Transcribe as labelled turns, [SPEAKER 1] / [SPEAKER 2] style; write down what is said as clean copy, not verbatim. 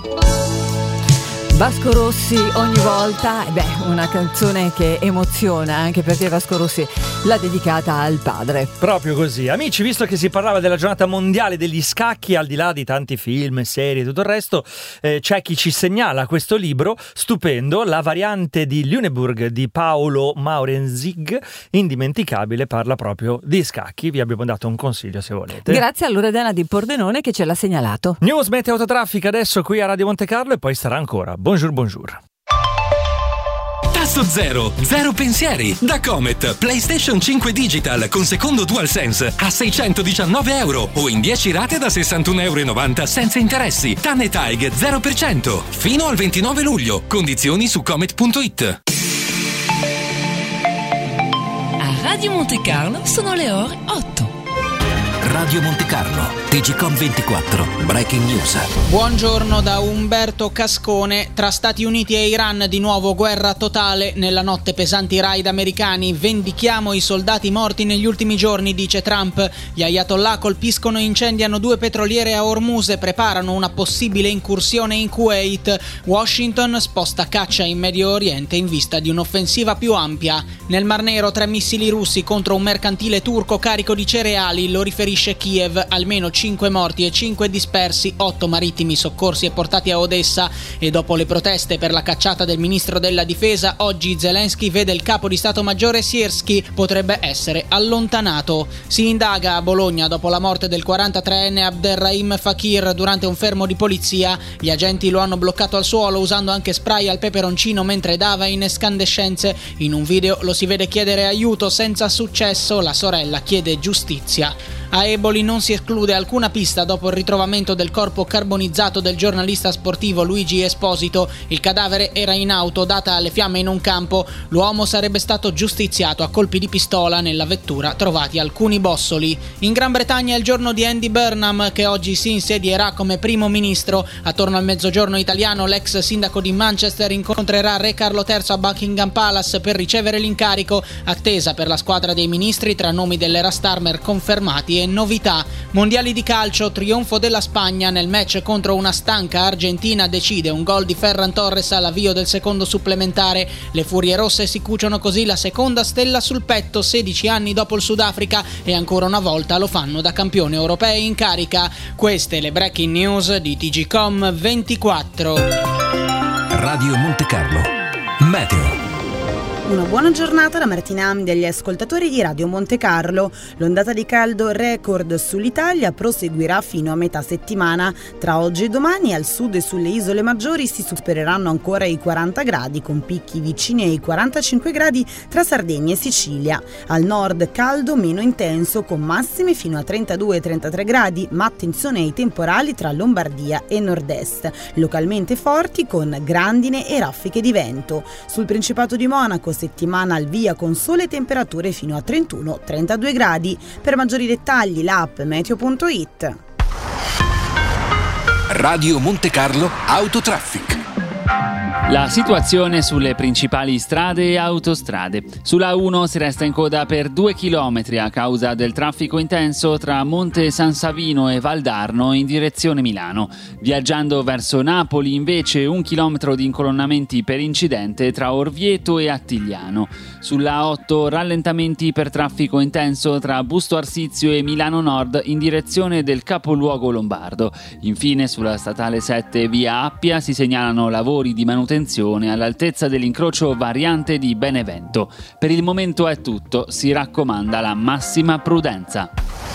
[SPEAKER 1] Vasco Rossi ogni volta, una canzone che emoziona, anche perché Vasco Rossi l'ha dedicata al padre.
[SPEAKER 2] Proprio così. Amici, visto che si parlava della giornata mondiale degli scacchi, al di là di tanti film, serie e tutto il resto, c'è chi ci segnala questo libro stupendo, La variante di Lüneburg di Paolo Maurenzig, indimenticabile, parla proprio di scacchi. Vi abbiamo dato un consiglio se volete.
[SPEAKER 1] Grazie a Loredana di Pordenone che ce l'ha segnalato.
[SPEAKER 2] News Meteo Autotraffic adesso qui a Radio Monte Carlo e poi sarà ancora. Bonjour.
[SPEAKER 3] Tasso zero pensieri. Da Comet, PlayStation 5 Digital con secondo DualSense a €619 o in 10 rate da €61,90 senza interessi. TAN TAEG 0% fino al 29 luglio. Condizioni su comet.it.
[SPEAKER 4] A Radio Monte Carlo sono le ore 8.
[SPEAKER 5] Radio Monte Carlo, TGCOM 24, Breaking News.
[SPEAKER 6] Buongiorno da Umberto Cascone. Tra Stati Uniti e Iran di nuovo guerra totale. Nella notte pesanti raid americani. Vendichiamo i soldati morti negli ultimi giorni, dice Trump. Gli ayatollah colpiscono e incendiano 2 petroliere a Hormuz e preparano una possibile incursione in Kuwait. Washington sposta caccia in Medio Oriente in vista di un'offensiva più ampia. Nel Mar Nero 3 missili russi contro un mercantile turco carico di cereali, lo riferisce Kiev, almeno 5 morti e 5 dispersi, 8 marittimi soccorsi e portati a Odessa. E dopo le proteste per la cacciata del ministro della difesa, oggi Zelensky vede il capo di Stato Maggiore Sirski, potrebbe essere allontanato. Si indaga a Bologna dopo la morte del 43enne Abderrahim Fakir durante un fermo di polizia. Gli agenti lo hanno bloccato al suolo usando anche spray al peperoncino mentre dava in escandescenze. In un video lo si vede chiedere aiuto senza successo, la sorella chiede giustizia. A Eboli non si esclude alcuna pista dopo il ritrovamento del corpo carbonizzato del giornalista sportivo Luigi Esposito. Il cadavere era in auto data alle fiamme in un campo. L'uomo sarebbe stato giustiziato a colpi di pistola. Nella vettura trovati alcuni bossoli. In Gran Bretagna è il giorno di Andy Burnham, che oggi si insedierà come primo ministro. Attorno al mezzogiorno italiano l'ex sindaco di Manchester incontrerà Re Carlo III a Buckingham Palace per ricevere l'incarico. Attesa per la squadra dei ministri tra nomi dell'era Starmer confermati e novità. Mondiali di calcio, trionfo della Spagna nel match contro una stanca Argentina, decide un gol di Ferran Torres all'avvio del secondo supplementare. Le Furie Rosse si cuciono così la seconda stella sul petto 16 anni dopo il Sudafrica e ancora una volta lo fanno da campioni europei in carica. Queste le breaking news di TGCOM 24.
[SPEAKER 5] Radio Monte Carlo, Meteo.
[SPEAKER 7] Una buona giornata da Martina Amdi agli ascoltatori di Radio Monte Carlo. L'ondata di caldo record sull'Italia proseguirà fino a metà settimana. Tra oggi e domani al sud e sulle isole maggiori si supereranno ancora i 40 gradi, con picchi vicini ai 45 gradi tra Sardegna e Sicilia. Al nord caldo meno intenso, con massime fino a 32-33 gradi, ma attenzione ai temporali tra Lombardia e nord-est, localmente forti con grandine e raffiche di vento. Sul Principato di Monaco settimana al via con sole e temperature fino a 31-32 gradi. Per maggiori dettagli l'app meteo.it.
[SPEAKER 3] Radio Monte Carlo Autotraffic.
[SPEAKER 8] La situazione sulle principali strade e autostrade. Sulla A1 si resta in coda per 2 chilometri a causa del traffico intenso tra Monte San Savino e Valdarno in direzione Milano. Viaggiando verso Napoli invece 1 chilometro di incolonnamenti per incidente tra Orvieto e Attigliano. Sulla A8 rallentamenti per traffico intenso tra Busto Arsizio e Milano Nord in direzione del capoluogo lombardo. Infine sulla statale 7 via Appia si segnalano lavori di manutenzione all'altezza dell'incrocio variante di Benevento. Per il momento è tutto, si raccomanda la massima prudenza.